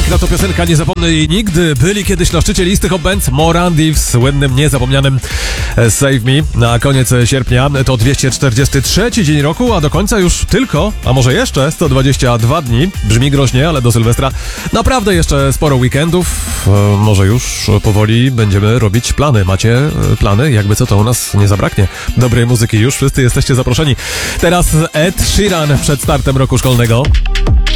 Piękna to piosenka, nie zapomnę jej nigdy. Byli kiedyś na szczycie listy Hot Bands Morandi w słynnym, niezapomnianym Save Me na koniec sierpnia. To 243 dzień roku, a do końca już tylko, a może jeszcze 122 dni. Brzmi groźnie, ale do Sylwestra naprawdę jeszcze sporo weekendów. Może już powoli będziemy robić plany. Macie plany? Jakby co, to u nas nie zabraknie dobrej muzyki. Już wszyscy jesteście zaproszeni. Teraz Ed Sheeran przed startem roku szkolnego.